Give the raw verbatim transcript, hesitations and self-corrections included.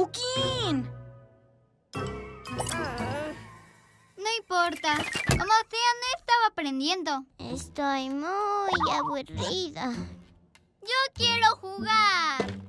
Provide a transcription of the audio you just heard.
¡Joaquín! No importa. Como sea, no estaba aprendiendo. Estoy muy aburrida. Yo quiero jugar.